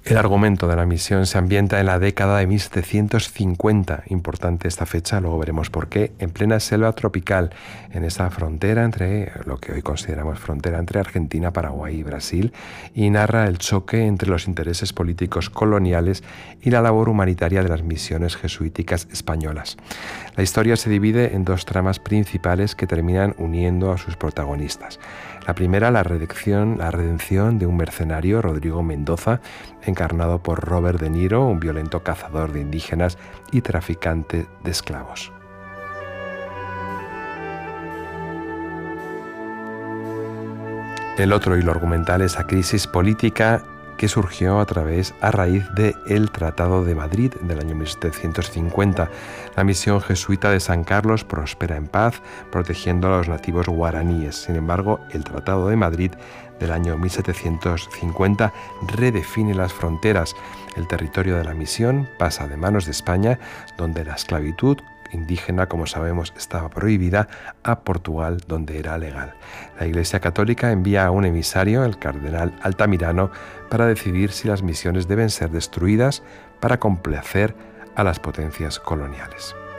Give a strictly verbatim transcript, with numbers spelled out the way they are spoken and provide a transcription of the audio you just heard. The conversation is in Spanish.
El argumento de la misión se ambienta en la década de mil setecientos cincuenta, importante esta fecha, luego veremos por qué, en plena selva tropical, en esa frontera entre, lo que hoy consideramos frontera entre Argentina, Paraguay y Brasil, y narra el choque entre los intereses políticos coloniales y la labor humanitaria de las misiones jesuíticas españolas. La historia se divide en dos tramas principales que terminan uniendo a sus protagonistas. La primera, la redención, la redención de un mercenario, Rodrigo Mendoza, encarnado por Robert De Niro, un violento cazador de indígenas y traficante de esclavos. El otro hilo argumental es la crisis política que surgió a través, a raíz del Tratado de Madrid del año mil setecientos cincuenta. La misión jesuita de San Carlos prospera en paz, protegiendo a los nativos guaraníes. Sin embargo, el Tratado de Madrid del año mil setecientos cincuenta redefine las fronteras. El territorio de la misión pasa de manos de España, donde la esclavitud indígena, como sabemos, estaba prohibida, a Portugal, donde era legal. La Iglesia Católica envía a un emisario, el cardenal Altamirano, para decidir si las misiones deben ser destruidas para complacer a las potencias coloniales.